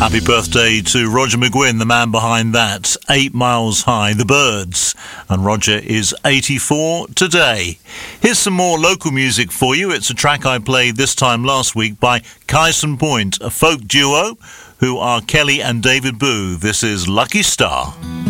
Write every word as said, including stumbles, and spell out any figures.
Happy birthday to Roger McGuinn, the man behind that. Eight Miles High, The Byrds. And Roger is eighty-four today. Here's some more local music for you. It's a track I played this time last week by Kyson Point, a folk duo who are Kelly and David Booth. This is Lucky Star.